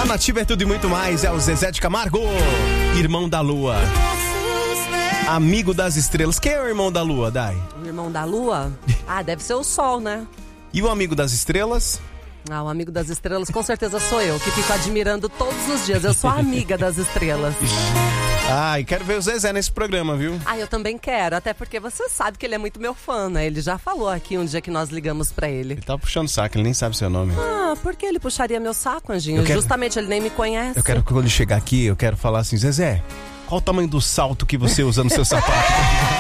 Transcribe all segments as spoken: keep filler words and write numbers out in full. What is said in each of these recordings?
Nativa é tudo e muito mais. É o Zezé de Camargo, irmão da lua, amigo das estrelas. Quem é o irmão da lua, Dai? O irmão da lua? Ah, deve ser o sol, né? E o amigo das estrelas? Ah, o amigo das estrelas com certeza sou eu, que fico admirando todos os dias. Eu sou a amiga das estrelas. Ai, quero ver o Zezé nesse programa, viu? Ah, eu também quero, até porque você sabe que ele é muito meu fã, né? Ele já falou aqui um dia que nós ligamos pra ele. Ele tá puxando saco, ele nem sabe seu nome. Ah, por que ele puxaria meu saco, Anjinho? Quero... Justamente, ele nem me conhece. Eu quero que quando ele chegar aqui, eu quero falar assim, Zezé, qual o tamanho do salto que você usa no seu sapato?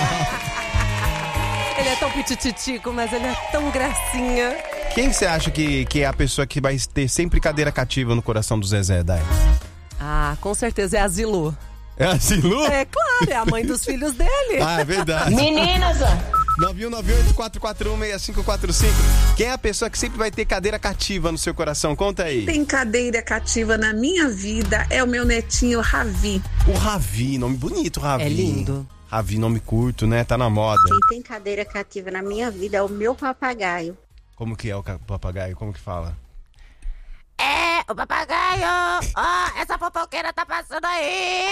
Ele é tão pitititico, mas ele é tão gracinha. Quem você acha que, que é a pessoa que vai ter sempre cadeira cativa no coração do Zezé, Dai? Ah, com certeza é a Zilu. É a Zilu? É claro, é a mãe dos filhos dele. Ah, é verdade. Meninas, nove um nove oito, quatro quatro um, seis cinco quatro cinco. Quem é a pessoa que sempre vai ter cadeira cativa no seu coração? Conta aí. Tem cadeira cativa na minha vida é o meu netinho Ravi. O Ravi, nome bonito, Ravi. É lindo. Ravi, nome curto, né? Tá na moda. Quem tem cadeira cativa na minha vida é o meu papagaio. Como que é o papagaio? Como que fala? é o papagaio. Ó, oh, essa fofoqueira tá passando aí.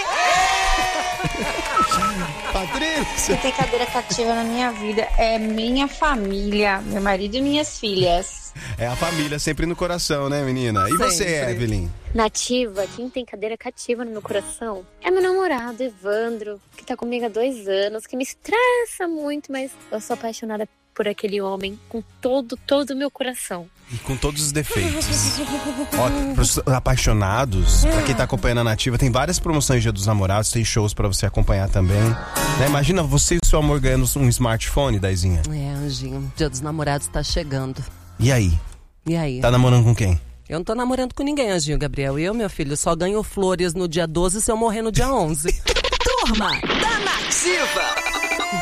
Patrícia. Quem tem cadeira cativa na minha vida é minha família, meu marido e minhas filhas. É a família sempre no coração, né, menina? E sempre. Você, Evelyn? Nativa, quem tem cadeira cativa no meu coração é meu namorado, Evandro, que tá comigo há dois anos, que me estressa muito, mas eu sou apaixonada por aquele homem com todo, todo o meu coração. E com todos os defeitos. Ó, pros apaixonados, pra quem tá acompanhando a Nativa, tem várias promoções Dia dos Namorados, tem shows pra você acompanhar também. Né? Imagina você e o seu amor ganhando um smartphone, Daizinha. É, Anjinho, Dia dos Namorados tá chegando. E aí? E aí? Tá namorando com quem? Eu não tô namorando com ninguém, Anjinho, Gabriel. Eu, meu filho, só ganho flores no dia doze se eu morrer no dia onze. Turma da Nativa.